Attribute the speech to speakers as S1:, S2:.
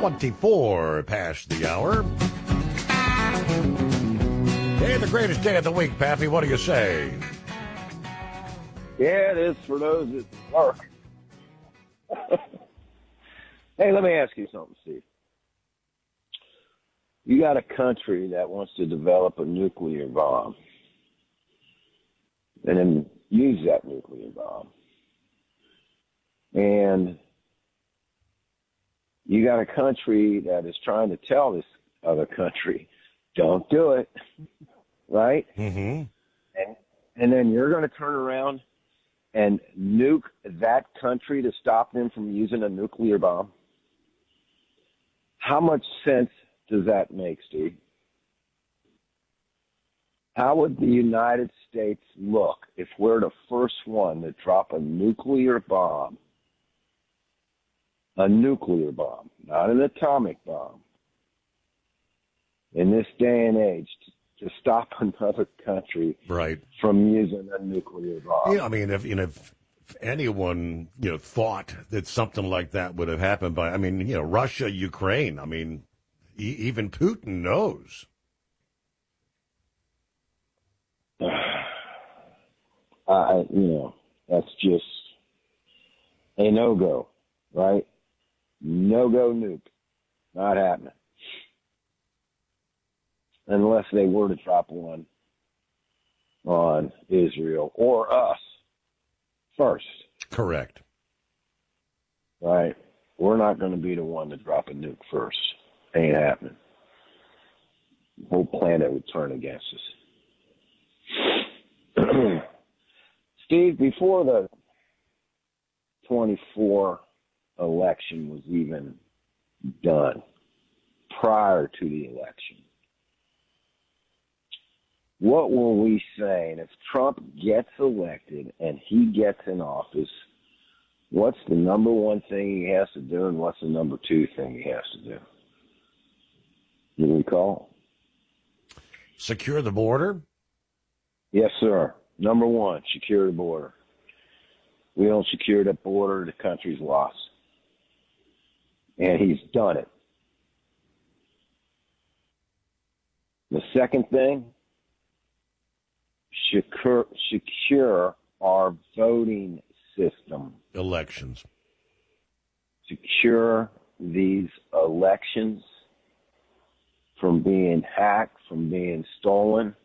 S1: 24 past the hour. Hey, the greatest day of the week, Pappy. What do you say?
S2: Yeah, it is for those that work. Hey, let me ask you something, Steve. You got a country that wants to develop a nuclear bomb and then use that nuclear bomb. And you got a country that is trying to tell this other country, don't do it, right?
S1: Mm-hmm.
S2: And then you're going to turn around and nuke that country to stop them from using a nuclear bomb? How much sense does that make, Steve? How would the United States look if we're the first one to drop a nuclear bomb? A nuclear bomb, not an atomic bomb. In this day and age, to stop another country from using a nuclear bomb.
S1: Yeah, I mean, if anyone thought that something like that would have happened by, Russia, Ukraine. I mean, even Putin knows.
S2: That's just a no-go, right? No-go nuke. Not happening. Unless they were to drop one on Israel or us first.
S1: Correct.
S2: Right? We're not going to be the one to drop a nuke first. Ain't happening. The whole planet would turn against us. Steve, before the 24 election was even done, prior to the election, what were we saying? If Trump gets elected and he gets in office, what's the number one thing he has to do and what's the number two thing he has to do? You recall?
S1: Secure the border?
S2: Yes, sir. Number one, secure the border. We don't secure the border, the country's lost. And he's done it. The second thing, secure our voting system.
S1: Elections.
S2: Secure these elections from being hacked, from being stolen,